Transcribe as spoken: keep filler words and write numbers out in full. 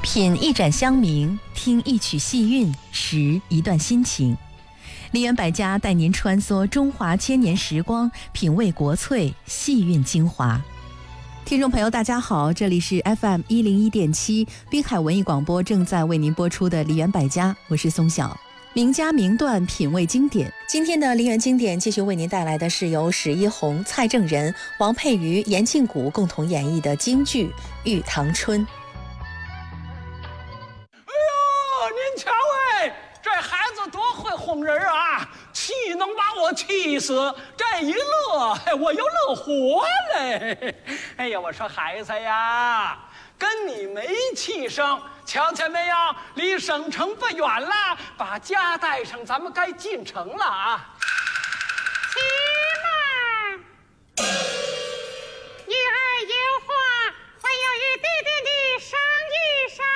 品一盏香茗，听一曲细韵，识一段心情。梨园百家带您穿梭中华千年时光，品味国粹，细韵精华。听众朋友大家好，这里是 F M 一零一点七滨海文艺广播正在为您播出的梨园百家，我是松晓。名家名段，品味经典。今天的梨园经典继续为您带来的是由史一红、蔡正仁、王佩瑜、严庆谷共同演绎的京剧《玉堂春》。 哎呦，您瞧哎，这孩子多会哄人啊，气能把我气死，这一乐我又乐活嘞。哎呀，我说孩子呀，跟你没气生，瞧见没有，离省城不远了，把家带上，咱们该进城了啊。